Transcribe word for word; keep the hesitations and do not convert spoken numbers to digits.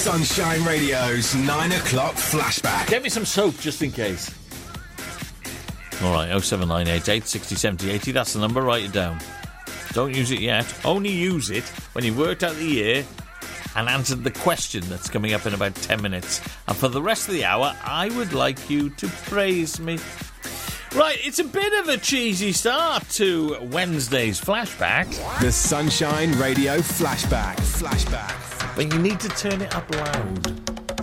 Sunshine Radio's nine o'clock flashback. Get me some soap just in case. All right, oh seven nine eight eight, six oh, seven oh, eighty. That's the number. Write it down. Don't use it yet. Only use it when you've worked out the year and answered the question that's coming up in about ten minutes. And for the rest of the hour, I would like you to praise me. Right, it's a bit of a cheesy start to Wednesday's flashback. The Sunshine Radio flashback. Flashback. But you need to turn it up loud.